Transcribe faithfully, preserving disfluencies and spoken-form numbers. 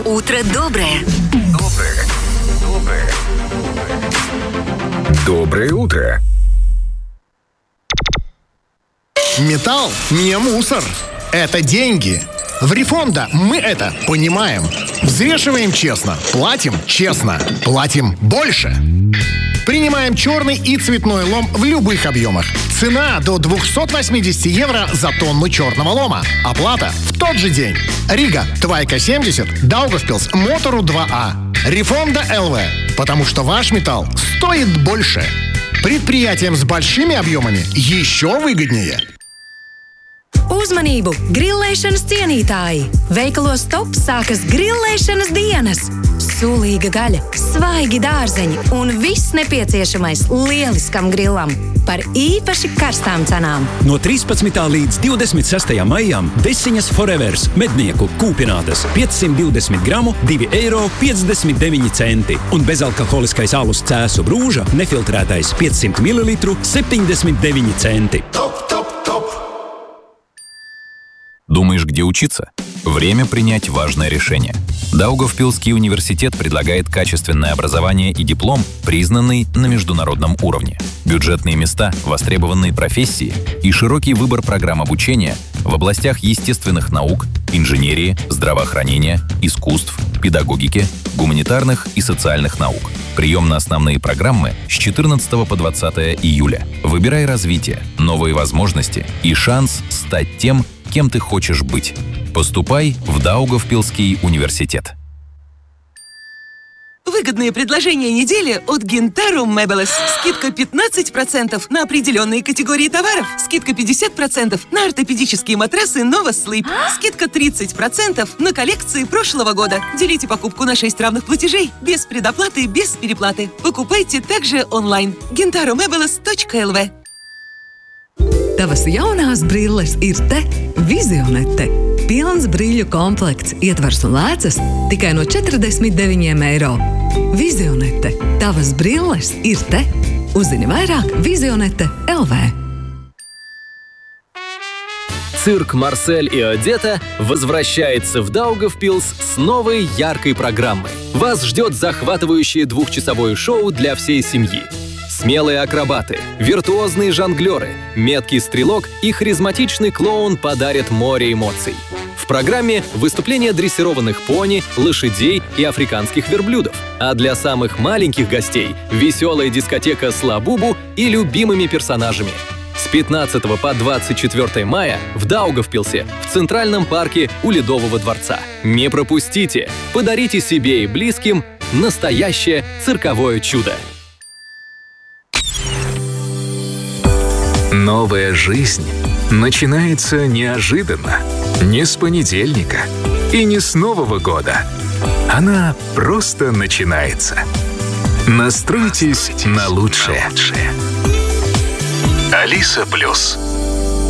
Утро доброе. Доброе. Доброе. Доброе утро. Металл не мусор. Это деньги. В Рифонда мы это понимаем. Взвешиваем честно, платим честно, платим больше. Принимаем черный и цветной лом в любых объемах. Цена до двести восемьдесят евро за тонну черного лома. Оплата в тот же день. Рига, Твайка семьдесят, Даугавпилс, Мотору два А. Рифонда эл ви. Потому что ваш металл стоит больше. Предприятиям с большими объемами еще выгоднее. Uzmanību! Grillēšanas cienītāji! Veikalos Top sākas grillēšanas dienas! Sulīga gaļa, svaigi dārzeņi un viss nepieciešamais lieliskam grillam par īpaši karstām cenām. No trīspadsmitā līdz divdesmit sestajam maijam Desiņas Forevers mednieku kūpinātas piecsimt divdesmit gramu divi eiro piecdesmit deviņi centi un bezalkoholiskais alus Cēsu Brūža nefiltrētais piecsimt mililitru septiņdesmit deviņi centi. Топ, топ, топ. Думаешь, где учиться? Время принять важное решение. Даугавпилский университет предлагает качественное образование и диплом, признанный на международном уровне. Бюджетные места, востребованные профессии и широкий выбор программ обучения в областях естественных наук, инженерии, здравоохранения, искусств, педагогики, гуманитарных и социальных наук. Прием на основные программы с четырнадцатого по двадцатое июля. Выбирай развитие, новые возможности и шанс стать тем, кем ты хочешь быть. Поступай в Даугавпилский университет. Выгодные предложения недели от Гинтаро Мебелес. Скидка пятнадцать процентов на определенные категории товаров. Скидка пятьдесят процентов на ортопедические матрасы Nova Sleep. Скидка тридцать процентов на коллекции прошлого года. Делите покупку на шесть равных платежей. Без предоплаты, без переплаты. Покупайте также онлайн. гинтаро мебелес точка эл ви. Tavas jaunās brilles ir te, Vizionete. Pilns brīļu komplekts, ietvers un lēcas tikai no četrdesmit deviņiem eiro. Vizionete. Tavas brilles ir te. Uzzini vairāk Vizionete точка эл ви. Цирк «Марсель и Одетта» возвращается в Даугавпилс с новой яркой программой. Вас ждет захватывающее двухчасовое шоу для всей семьи. Смелые акробаты, виртуозные жонглеры, меткий стрелок и харизматичный клоун подарят море эмоций. В программе выступления дрессированных пони, лошадей и африканских верблюдов. А для самых маленьких гостей – веселая дискотека с Лабубу и любимыми персонажами. С пятнадцатого по двадцать четвёртое мая в Даугавпилсе в Центральном парке у Ледового дворца. Не пропустите! Подарите себе и близким настоящее цирковое чудо! Новая жизнь начинается неожиданно. Не с понедельника и не с Нового года. Она просто начинается. Настройтесь на лучшее. Алиса Плюс.